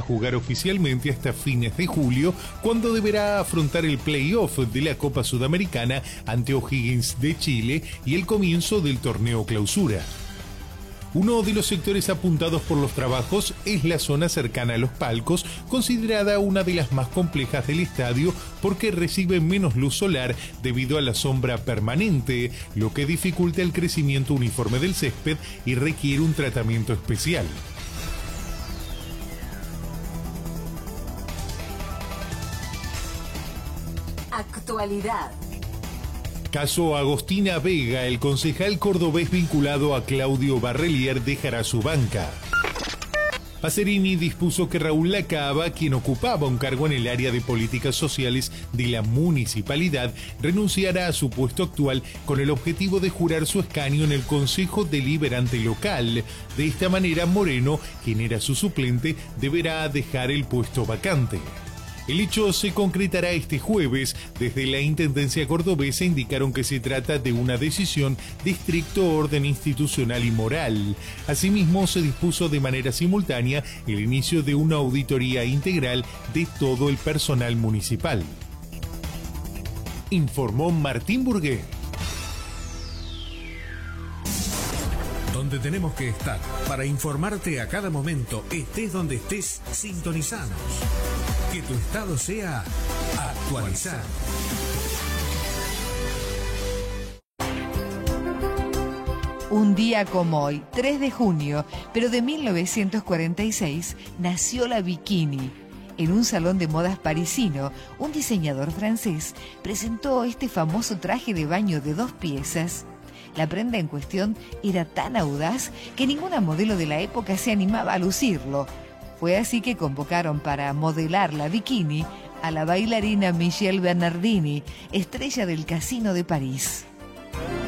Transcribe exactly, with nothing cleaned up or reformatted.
jugar oficialmente hasta fines de julio, cuando deberá afrontar el play-off de la Copa Sudamericana ante O'Higgins de Chile y el comienzo del torneo Clausura. Uno de los sectores apuntados por los trabajos es la zona cercana a los palcos, considerada una de las más complejas del estadio porque recibe menos luz solar debido a la sombra permanente, lo que dificulta el crecimiento uniforme del césped y requiere un tratamiento especial. Actualidad. Caso Agostina Vega, el concejal cordobés vinculado a Claudio Barrelier dejará su banca. Pacerini dispuso que Raúl Lacaba, quien ocupaba un cargo en el área de políticas sociales de la municipalidad, renunciara a su puesto actual con el objetivo de jurar su escaño en el Consejo Deliberante local. De esta manera, Moreno, quien era su suplente, deberá dejar el puesto vacante. El hecho se concretará este jueves. Desde la Intendencia cordobesa indicaron que se trata de una decisión de estricto orden institucional y moral. Asimismo, se dispuso de manera simultánea el inicio de una auditoría integral de todo el personal municipal. Informó Martín Burgué. Donde tenemos que estar para informarte a cada momento, estés donde estés, sintonizanos. Que tu estado sea actualizado. Un día como hoy, tres de junio, pero de mil novecientos cuarenta y seis, nació la bikini. En un salón de modas parisino, un diseñador francés presentó este famoso traje de baño de dos piezas. La prenda en cuestión era tan audaz que ninguna modelo de la época se animaba a lucirlo. Fue así que convocaron para modelar la bikini a la bailarina Michelle Bernardini, estrella del Casino de París.